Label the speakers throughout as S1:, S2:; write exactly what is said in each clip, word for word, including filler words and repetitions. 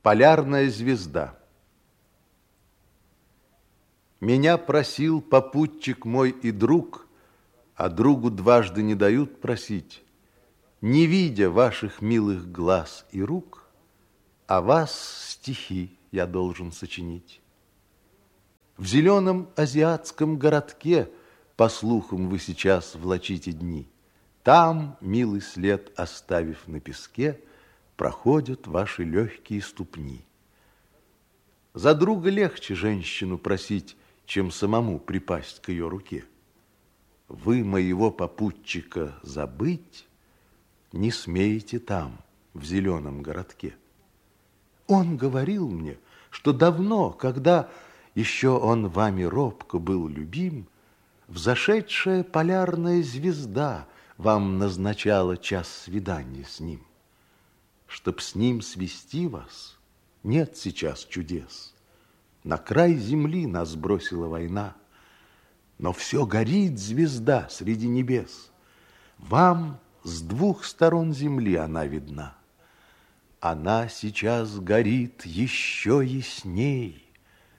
S1: Полярная звезда. Меня просил попутчик мой и друг, а другу дважды не дают просить, не видя ваших милых глаз и рук, а вас стихи я должен сочинить. В зеленом азиатском городке, по слухам, вы сейчас влачите дни. Там, милый след оставив на песке, проходят ваши легкие ступни. За друга легче женщину просить, чем самому припасть к ее руке. Вы моего попутчика забыть не смеете там, в зеленом городке. Он говорил мне, что давно, когда еще он вами робко был любим, взошедшая полярная звезда вам назначала час свидания с ним. Чтоб с ним свести вас, нет сейчас чудес. На край земли нас бросила война, но все горит звезда среди небес. Вам с двух сторон земли она видна. Она сейчас горит еще ясней.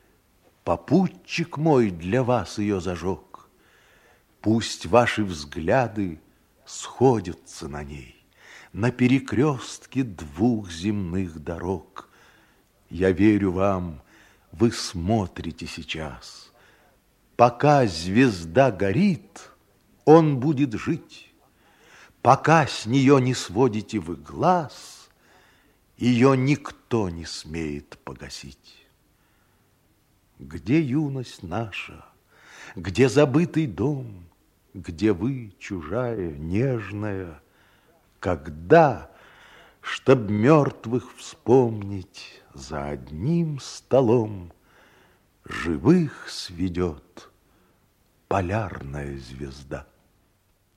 S1: Попутчик мой для вас ее зажег. Пусть ваши взгляды сходятся на ней, на перекрестке двух земных дорог. Я верю вам, вы смотрите сейчас. Пока звезда горит, он будет жить. Пока с нее не сводите вы глаз, ее никто не смеет погасить. Где юность наша, где забытый дом, где вы, чужая, нежная, когда, чтоб мертвых вспомнить, за одним столом живых сведет полярная звезда?